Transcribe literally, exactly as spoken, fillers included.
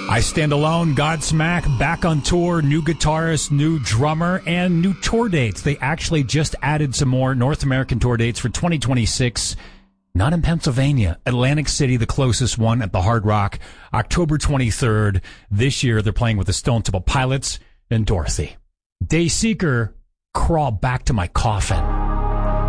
I Stand Alone, Godsmack, back on tour, new guitarist, new drummer, and new tour dates. They actually just added some more North American tour dates for twenty twenty-six. Not in Pennsylvania. Atlantic City, the closest one at the Hard Rock, October twenty-third. This year, they're playing with the Stone Temple Pilots and Dorothy. Dayseeker, Crawl Back to My Coffin.